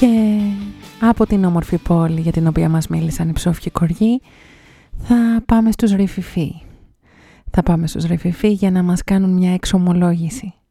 Και από την όμορφη πόλη για την οποία μας μίλησαν οι ψόφοι κοργοί θα πάμε στους Ρηφιφί. Θα πάμε στους Ρηφιφί για να μας κάνουν μια εξομολόγηση.